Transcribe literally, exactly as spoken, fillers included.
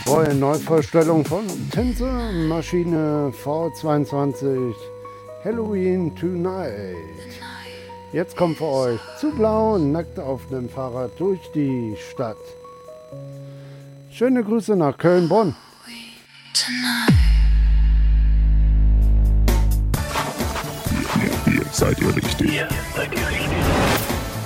Neue Neuvorstellung von Tänzermaschine V zweiundzwanzig Halloween Tonight. Jetzt kommt für euch zu blau, nackt auf dem Fahrrad durch die Stadt. Schöne Grüße nach Köln-Bonn. Hier, hier seid ihr richtig. Hier seid ihr